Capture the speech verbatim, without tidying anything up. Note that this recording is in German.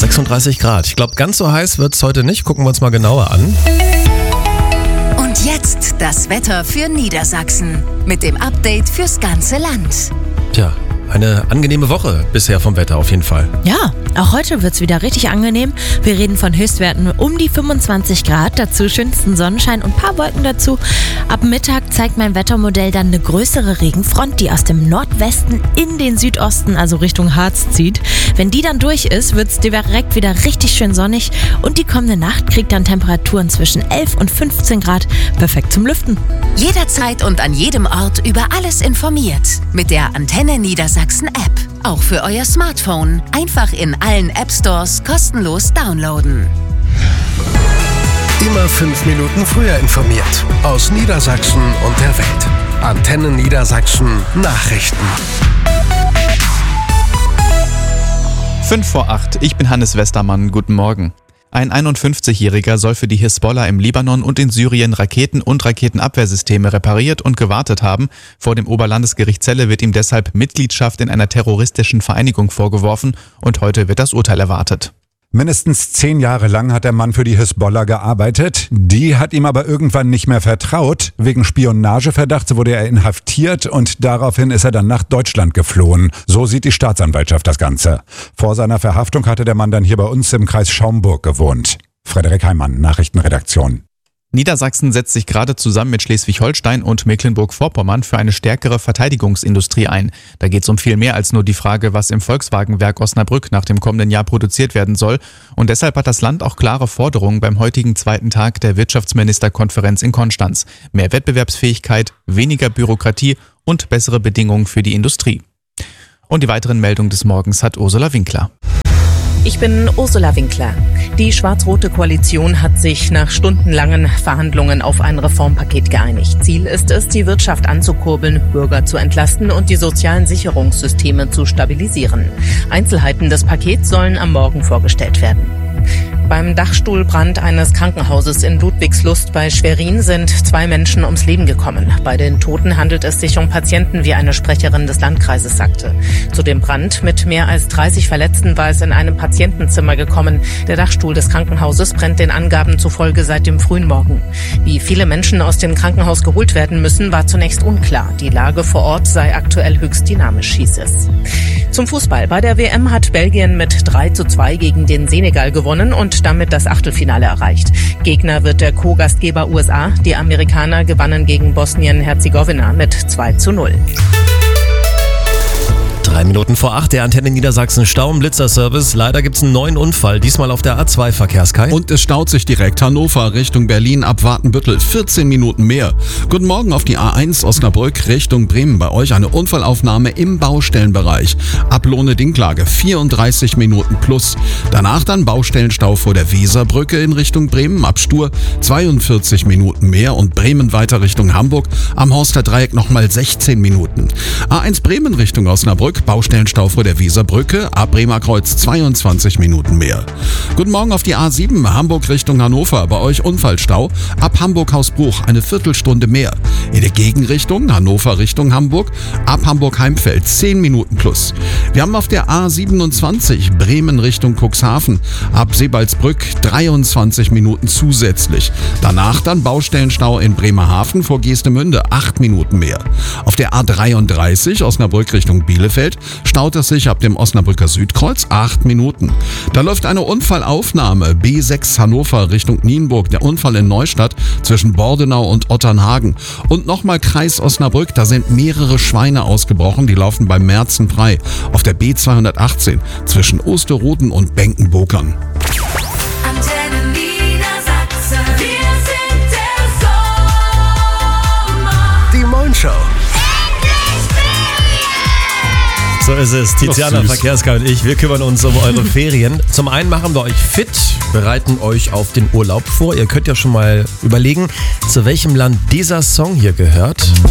sechsunddreißig Grad. Ich glaube, ganz so heiß wird es heute nicht. Gucken wir uns mal genauer an. Und jetzt das Wetter für Niedersachsen mit dem Update fürs ganze Land. Tja, eine angenehme Woche bisher vom Wetter auf jeden Fall. Ja, auch heute wird es wieder richtig angenehm. Wir reden von Höchstwerten um die fünfundzwanzig Grad, dazu schönsten Sonnenschein und ein paar Wolken dazu. Ab Mittag zeigt mein Wettermodell dann eine größere Regenfront, die aus dem Nordwesten in den Südosten, also Richtung Harz, zieht. Wenn die dann durch ist, wird es direkt wieder richtig schön sonnig und die kommende Nacht kriegt dann Temperaturen zwischen elf und fünfzehn Grad. Perfekt zum Lüften. Jederzeit und an jedem Ort über alles informiert. Mit der Antenne Niedersachsen App. Auch für euer Smartphone. Einfach in allen App-Stores kostenlos downloaden. Immer fünf Minuten früher informiert. Aus Niedersachsen und der Welt. Antenne Niedersachsen Nachrichten. Fünf vor acht. Ich bin Hannes Westermann. Guten Morgen. Ein einundfünfzigjähriger soll für die Hisbollah im Libanon und in Syrien Raketen und Raketenabwehrsysteme repariert und gewartet haben. Vor dem Oberlandesgericht Celle wird ihm deshalb Mitgliedschaft in einer terroristischen Vereinigung vorgeworfen und heute wird das Urteil erwartet. Mindestens zehn Jahre lang hat der Mann für die Hisbollah gearbeitet. Die hat ihm aber irgendwann nicht mehr vertraut. Wegen Spionageverdachts wurde er inhaftiert und daraufhin ist er dann nach Deutschland geflohen. So sieht die Staatsanwaltschaft das Ganze. Vor seiner Verhaftung hatte der Mann dann hier bei uns im Kreis Schaumburg gewohnt. Frederik Heimann, Nachrichtenredaktion. Niedersachsen setzt sich gerade zusammen mit Schleswig-Holstein und Mecklenburg-Vorpommern für eine stärkere Verteidigungsindustrie ein. Da geht es um viel mehr als nur die Frage, was im Volkswagenwerk Osnabrück nach dem kommenden Jahr produziert werden soll. Und deshalb hat das Land auch klare Forderungen beim heutigen zweiten Tag der Wirtschaftsministerkonferenz in Konstanz. Mehr Wettbewerbsfähigkeit, weniger Bürokratie und bessere Bedingungen für die Industrie. Und die weiteren Meldungen des Morgens hat Ursula Winkler. Ich bin Ursula Winkler. Die schwarz-rote Koalition hat sich nach stundenlangen Verhandlungen auf ein Reformpaket geeinigt. Ziel ist es, die Wirtschaft anzukurbeln, Bürger zu entlasten und die sozialen Sicherungssysteme zu stabilisieren. Einzelheiten des Pakets sollen am Morgen vorgestellt werden. Beim Dachstuhlbrand eines Krankenhauses in Ludwigslust bei Schwerin sind zwei Menschen ums Leben gekommen. Bei den Toten handelt es sich um Patienten, wie eine Sprecherin des Landkreises sagte. Zu dem Brand mit mehr als dreißig Verletzten war es in einem Patientenzimmer gekommen. Der Dachstuhl des Krankenhauses brennt den Angaben zufolge seit dem frühen Morgen. Wie viele Menschen aus dem Krankenhaus geholt werden müssen, war zunächst unklar. Die Lage vor Ort sei aktuell höchst dynamisch, hieß es. Zum Fußball. Bei der W M hat Belgien mit drei zu zwei gegen den Senegal gewonnen und damit das Achtelfinale erreicht. Gegner wird der Co-Gastgeber U S A. Die Amerikaner gewannen gegen Bosnien-Herzegowina mit zwei zu null. Drei Minuten vor acht, der Antenne Niedersachsen Stau- und Blitzerservice. Leider gibt es einen neuen Unfall, diesmal auf der A zwei Verkehrskai. Und es staut sich direkt Hannover Richtung Berlin ab Watenbüttel. vierzehn Minuten mehr. Guten Morgen auf die A eins Osnabrück Richtung Bremen. Bei euch eine Unfallaufnahme im Baustellenbereich. Ab Lohne-Dinklage vierunddreißig Minuten plus. Danach dann Baustellenstau vor der Weserbrücke in Richtung Bremen. Ab Stur zweiundvierzig Minuten mehr und Bremen weiter Richtung Hamburg. Am Horster Dreieck nochmal sechzehn Minuten. A eins Bremen Richtung Osnabrück. Baustellenstau vor der Weserbrücke, ab Bremer Kreuz zweiundzwanzig Minuten mehr. Guten Morgen auf die A sieben, Hamburg Richtung Hannover, bei euch Unfallstau, ab Hamburg-Hausbruch eine Viertelstunde mehr. In der Gegenrichtung, Hannover Richtung Hamburg, ab Hamburg-Heimfeld zehn Minuten plus. Wir haben auf der A siebenundzwanzig, Bremen Richtung Cuxhaven, ab Sebalsbrück dreiundzwanzig Minuten zusätzlich. Danach dann Baustellenstau in Bremerhaven vor Geestemünde, acht Minuten mehr. Auf der A dreiunddreißig, Osnabrück Richtung Bielefeld, staut es sich ab dem Osnabrücker Südkreuz acht Minuten. Da läuft eine Unfallaufnahme B sechs Hannover Richtung Nienburg, der Unfall in Neustadt zwischen Bordenau und Otternhagen. Und nochmal Kreis Osnabrück, da sind mehrere Schweine ausgebrochen, die laufen bei Merzen frei. Auf der B zweihundertachtzehn zwischen Osterroden und Benkenbokern. Antenne Niedersachsen, wir sind der Sommer. Die Mornshow. So ist es. Tiziana Verkehrskai und ich, wir kümmern uns um eure Ferien. Zum einen machen wir euch fit, bereiten euch auf den Urlaub vor. Ihr könnt ja schon mal überlegen, zu welchem Land dieser Song hier gehört.